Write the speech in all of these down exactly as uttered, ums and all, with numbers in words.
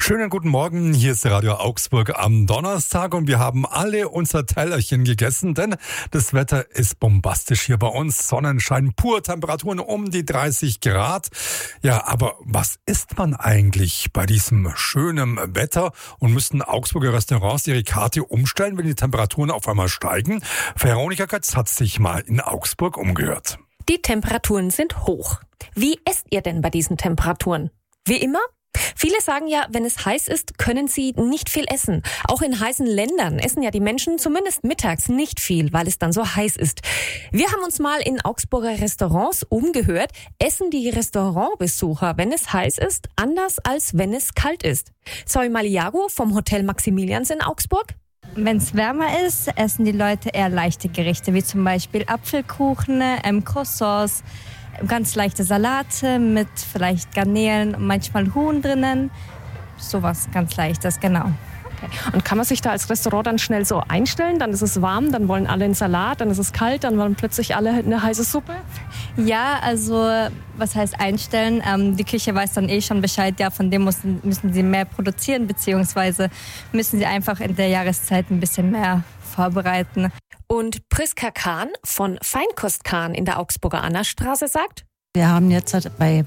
Schönen guten Morgen, hier ist Radio Augsburg am Donnerstag und wir haben alle unser Tellerchen gegessen, denn das Wetter ist bombastisch hier bei uns. Sonnenschein pur, Temperaturen um die dreißig Grad. Ja, aber was isst man eigentlich bei diesem schönen Wetter und müssten Augsburger Restaurants ihre Karte umstellen, wenn die Temperaturen auf einmal steigen? Veronika Götz hat sich mal in Augsburg umgehört. Die Temperaturen sind hoch. Wie esst ihr denn bei diesen Temperaturen? Wie immer? Viele sagen ja, wenn es heiß ist, können sie nicht viel essen. Auch in heißen Ländern essen ja die Menschen zumindest mittags nicht viel, weil es dann so heiß ist. Wir haben uns mal in Augsburger Restaurants umgehört. Essen die Restaurantbesucher, wenn es heiß ist, anders als wenn es kalt ist? Zoe Maliago vom Hotel Maximilians in Augsburg. Wenn es wärmer ist, essen die Leute eher leichte Gerichte, wie zum Beispiel Apfelkuchen, ähm, Croissants, ganz leichte Salate mit vielleicht Garnelen und manchmal Huhn drinnen. Sowas ganz Leichtes, genau. Okay. Und kann man sich da als Restaurant dann schnell so einstellen? Dann ist es warm, dann wollen alle einen Salat, dann ist es kalt, dann wollen plötzlich alle eine heiße Suppe? Ja, also was heißt einstellen? Ähm, die Küche weiß dann eh schon Bescheid, ja, von dem müssen, müssen sie mehr produzieren, beziehungsweise müssen sie einfach in der Jahreszeit ein bisschen mehr vorbereiten. Und Priska Kahn von Feinkost Kahn in der Augsburger Annastraße sagt: Wir haben jetzt bei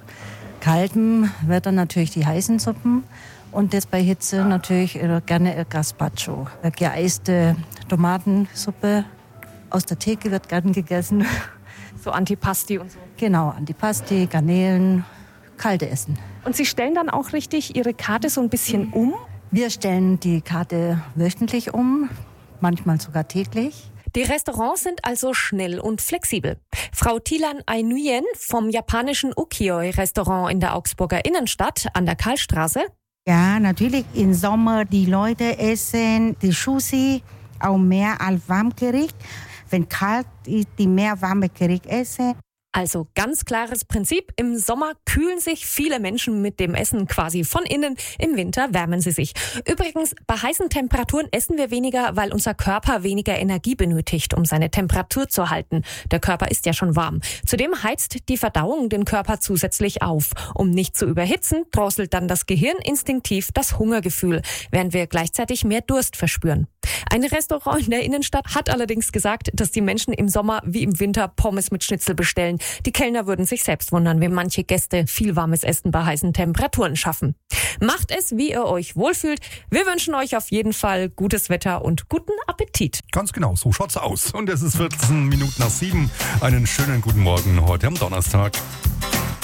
kaltem Wetter natürlich die heißen Suppen und jetzt bei Hitze natürlich gerne Gazpacho. Geeiste Tomatensuppe aus der Theke wird gern gegessen. So Antipasti und so. Genau, Antipasti, Garnelen, kalte Essen. Und Sie stellen dann auch richtig Ihre Karte so ein bisschen um? Wir stellen die Karte wöchentlich um, manchmal sogar täglich. Die Restaurants sind also schnell und flexibel. Frau Tilan Ainuyen vom japanischen Ukiyo-Restaurant in der Augsburger Innenstadt an der Karlstraße. Ja, natürlich im Sommer die Leute essen die Sushi auch mehr als Warmgericht. Wenn kalt ist, die mehr warme Gericht essen. Also ganz klares Prinzip. Im Sommer kühlen sich viele Menschen mit dem Essen quasi von innen. Im Winter wärmen sie sich. Übrigens, bei heißen Temperaturen essen wir weniger, weil unser Körper weniger Energie benötigt, um seine Temperatur zu halten. Der Körper ist ja schon warm. Zudem heizt die Verdauung den Körper zusätzlich auf. Um nicht zu überhitzen, drosselt dann das Gehirn instinktiv das Hungergefühl, während wir gleichzeitig mehr Durst verspüren. Ein Restaurant in der Innenstadt hat allerdings gesagt, dass die Menschen im Sommer wie im Winter Pommes mit Schnitzel bestellen. Die Kellner würden sich selbst wundern, wie manche Gäste viel warmes Essen bei heißen Temperaturen schaffen. Macht es, wie ihr euch wohlfühlt. Wir wünschen euch auf jeden Fall gutes Wetter und guten Appetit. Ganz genau, so schaut's aus. Und es ist vierzehn Minuten nach sieben. Einen schönen guten Morgen heute am Donnerstag.